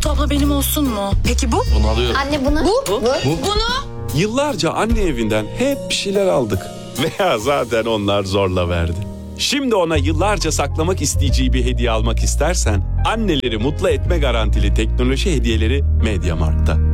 Umut abla benim olsun mu? Peki bu? Bunu alıyorum. Anne bunu. Bunu? Yıllarca anne evinden hep bir şeyler aldık. Veya zaten onlar zorla verdi. Şimdi ona yıllarca saklamak isteyeceği bir hediye almak istersen anneleri mutlu etme garantili teknoloji hediyeleri MediaMarkt'ta.